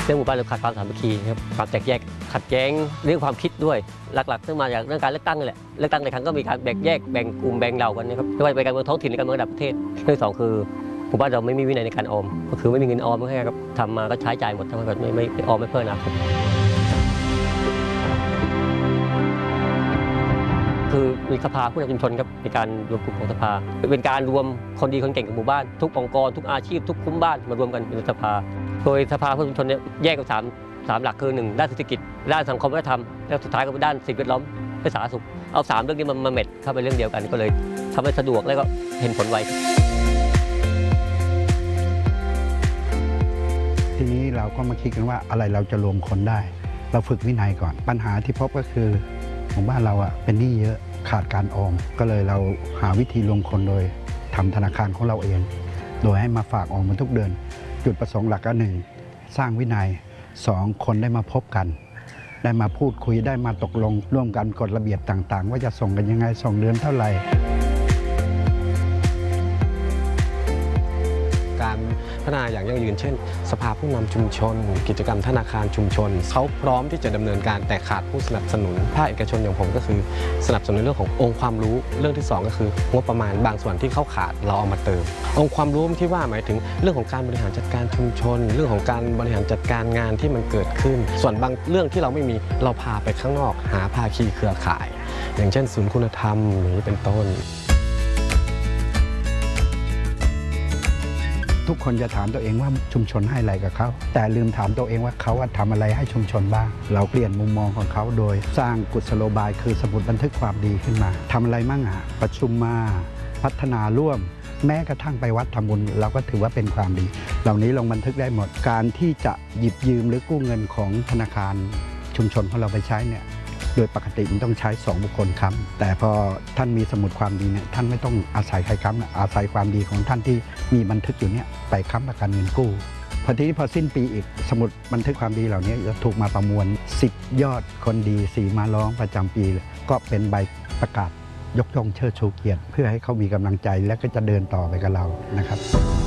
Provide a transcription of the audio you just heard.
เรื่องหมู่บ้านเราขาดความสามัคคีครับความแตกแยกขัดแย้งเรื่องความคิดด้วยหลักๆซึ่งมาจากเรื่องการเลือกตั้งนี่แหละเลือกตั้งในครั้งก็มีการแบ่งแยกแบ่งกลุ่มแบ่งเหล่ากันนะครับไม่ว่าจะเป็นการเมืองท้องถิ่นหรือการเมืองระดับประเทศเรื่องที่สองคือหมู่บ้านเราไม่มีวินัยในการออมก็คือไม่มีเงินออมก็แค่ครับทำมาก็ใช้จ่ายหมดทำมาก็ไม่ออมไม่เพิ่มนะครับคือมีสภาผู้นำชุมชนครับในการรวมกลุ่มของสภาเป็นการรวมคนดีคนเก่งของหมู่บ้านทุกองค์กรทุกอาชีพทุกคุ้มบ้านมารวมกันเป็นสภาโดยสภาผู้นำชุมชนเนี่ยแยกเป็นสามหลักคือ1ด้านเศรษฐกิจด้านสังคมวัฒนธรรมแล้วสุดท้ายก็เป็นด้านสิ่งแวดล้อมและสาธารณสุขเอา3เรื่องนี้มาเม็ดเข้าไปเรื่องเดียวกันก็เลยทำให้สะดวกและก็เห็นผลไวทีนี้เราก็มาคิดกันว่าอะไรเราจะรวมคนได้เราฝึกวินัยก่อนปัญหาที่พบก็คือของบ้านเราเป็นหนี้เยอะขาดการออมก็เลยเราหาวิธีรวมคนโดยทำธนาคารของเราเองโดยให้มาฝากออมมันทุกเดือนจุดประสงค์หลักก็1สร้างวินัย2คนได้มาพบกันได้มาพูดคุยได้มาตกลงร่วมกันกฎระเบียบต่างๆว่าจะส่งกันยังไงส่งเดือนเท่าไหร่การพัฒนาอย่างยั่งยืนเช่นสภาผู้นำชุมชนกิจกรรมธนาคารชุมชนเขาพร้อมที่จะดำเนินการแต่ขาดผู้สนับสนุนภาคเอกชนอย่างผมก็คือสนับสนุนเรื่องขององค์ความรู้เรื่องที่2ก็คืองบประมาณบางส่วนที่เขาขาดเราเอามาเติมองค์ความรู้ที่ว่าหมายถึงเรื่องของการบริหารจัดการชุมชนเรื่องของการบริหารจัดการงานที่มันเกิดขึ้นส่วนบางเรื่องที่เราไม่มีเราพาไปข้างนอกหาภาคีเครือข่ายอย่างเช่นศูนย์คุณธรรมอย่างนี้เป็นต้นทุกคนจะถามตัวเองว่าชุมชนให้อะไรกับเขาแต่ลืมถามตัวเองว่าเขาทำอะไรให้ชุมชนบ้างเราเปลี่ยนมุมมองของเขาโดยสร้างกุศโลบายคือสมุดบันทึกความดีขึ้นมาทำอะไรมั่งประชุมมาพัฒนาร่วมแม้กระทั่งไปวัดทำบุญเราก็ถือว่าเป็นความดีเหล่านี้ลงบันทึกได้หมดการที่จะหยิบยืมหรือกู้เงินของธนาคารชุมชนของเราไปใช้เนี่ยโดยปกติมันต้องใช้2บุคคลค้ำแต่พอท่านมีสมุดความดีเนี่ยท่านไม่ต้องอาศัยใครค้ำอาศัยความดีของท่านที่มีบันทึกอยู่เนี่ยไปค้ำประกันเงินกู้พอทีนี้พอสิ้นปีอีกสมุดบันทึกความดีเหล่านี้จะถูกมาประมวล10ยอดคนดี4มาร้องประจำปีก็เป็นใบประกาศยกย่องเชิดชูเกียรติเพื่อให้เขามีกำลังใจและก็จะเดินต่อไปกับเรานะครับ